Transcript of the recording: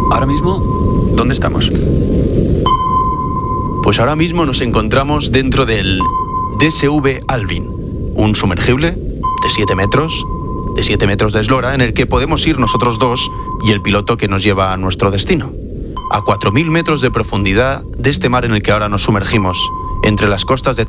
Ahora mismo, ¿dónde estamos? Pues ahora mismo nos encontramos dentro del DSV Alvin, un sumergible de 7 metros de eslora, en el que podemos ir nosotros dos y el piloto que nos lleva a nuestro destino. A 4.000 metros de profundidad de este mar en el que ahora nos sumergimos, entre las costas de